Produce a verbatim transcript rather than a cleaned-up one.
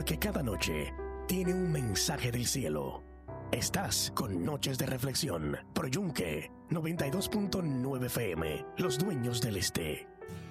porque cada noche tiene un mensaje del cielo. Estás con Noches de Reflexión, por Yunque noventa y dos punto nueve F M, Los Dueños del Este.